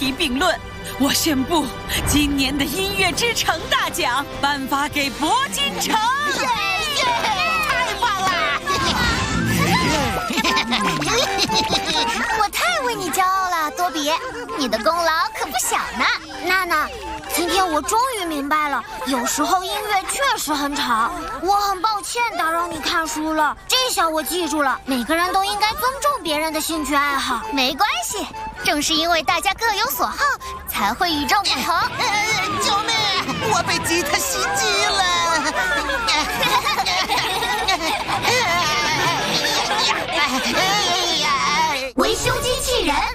提并论。我宣布，今年的音乐之城大奖颁发给铂金城。 太棒了！ 我太为你骄傲了，多比，你的功劳可不小呢。娜娜，今天我终于明白了，有时候音乐确实很吵。我很抱歉打扰你看书了，这下我记住了，每个人都应该尊重别人的兴趣爱好。 没关系，正是因为大家各有所好，才会与众不同。 救命！我被吉他袭击了！ 维修机器人。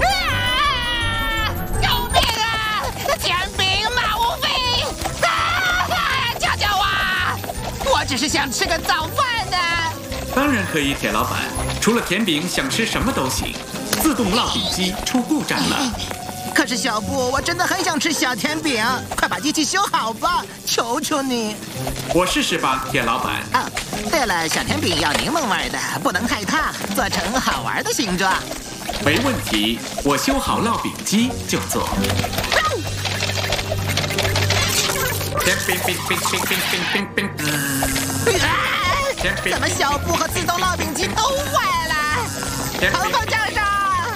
救命啊！甜饼马无飞！救救我！我只是想吃个早饭的。 当然可以，铁老板。除了甜饼，想吃什么都行。自动烙饼机出故障了。 可是小布，我真的很想吃小甜饼，快把机器修好吧，求求你！ 我试试吧，铁老板。 啊，对了，小甜饼要柠檬味的，不能太烫，做成好玩的形状。 没问题，我修好烙饼机就做。甜饼饼饼饼饼饼饼饼。甜饼。 怎么小布和自动烙饼机都坏了？鹏鹏教授。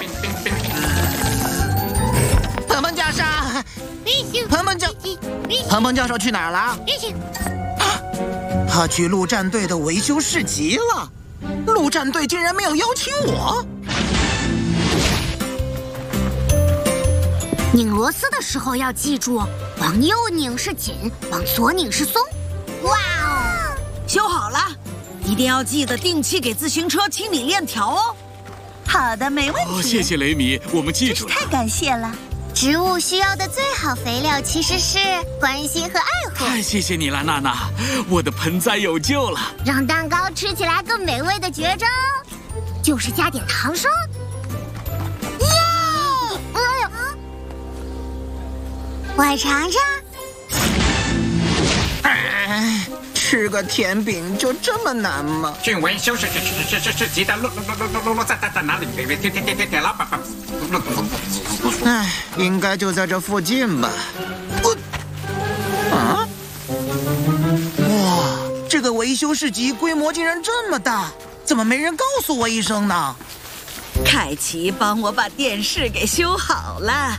鹏鹏教授去哪儿了？他去陆战队的维修市集了。陆战队竟然没有邀请我。 拧螺丝的时候要记住，往右拧是紧，往左拧是松。哇哦！ 修好了，一定要记得定期给自行车清理链条哦。 好的，没问题。 谢谢雷米，我们记住了。 太感谢了。 植物需要的最好肥料其实是关心和爱护。 太谢谢你了，娜娜，我的盆栽有救了。 让蛋糕吃起来更美味的绝招，就是加点糖霜。耶！ 我尝尝。 吃个甜饼就这么难吗？ 去维修市集的路在哪里？铁老板。 唉，应该就在这附近吧。哇，这个维修市集规模竟然这么大，怎么没人告诉我一声呢？ 凯奇帮我把电视给修好了。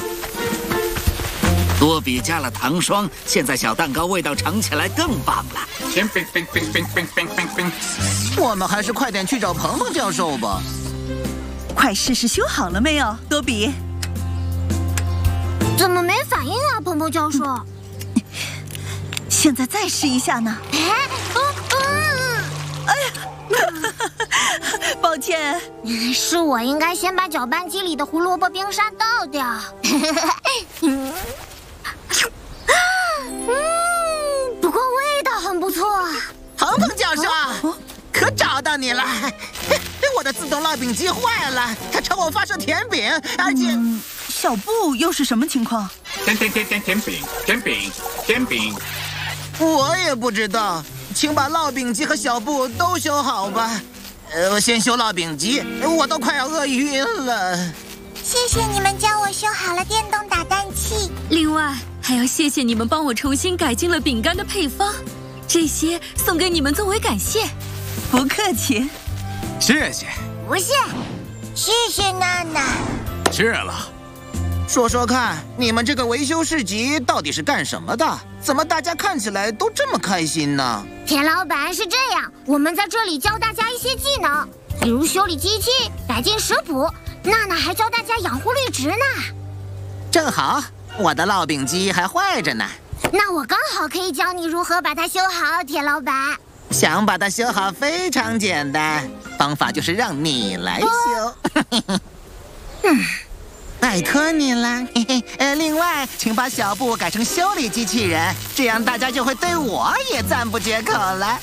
多比加了糖霜，现在小蛋糕味道尝起来更棒了。 甜饼饼饼饼饼饼饼饼。 我们还是快点去找鹏鹏教授吧。 快试试修好了没有，多比？ 怎么没反应啊，鹏鹏教授？ 现在再试一下呢。哎呀，抱歉。 是我应该先把搅拌机里的胡萝卜冰沙倒掉。不过味道很不错。 鹏鹏教授，可找到你了！我的自动烙饼机坏了，它朝我发射甜饼，而且…… 小布又是什么情况？ 甜饼。 我也不知道，请把烙饼机和小布都修好吧。先修烙饼机，我都快要饿晕了。 谢谢你们教我修好了电动打蛋器。 另外，还要谢谢你们帮我重新改进了饼干的配方，这些送给你们作为感谢。 不客气。 谢谢。 不谢， 谢谢娜娜。 谢了。 说说看，你们这个维修市集到底是干什么的？怎么大家看起来都这么开心呢？ 田老板是这样，我们在这里教大家一些技能，比如修理机器、改进食谱。娜娜还教大家养护绿植呢。 正好，我的烙饼机还坏着呢。 那我刚好可以教你如何把它修好，田老板。 想把它修好非常简单，方法就是让你来修。拜托你了。另外，请把小布改成修理机器人，这样大家就会对我也赞不绝口了。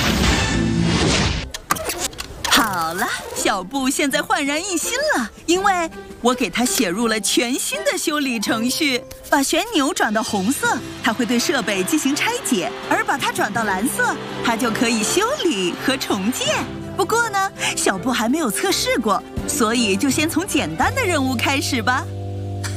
好了，小布现在焕然一新了，因为我给他写入了全新的修理程序。把旋钮转到红色，它会对设备进行拆解；而把它转到蓝色，它就可以修理和重建。不过呢，小布还没有测试过，所以就先从简单的任务开始吧。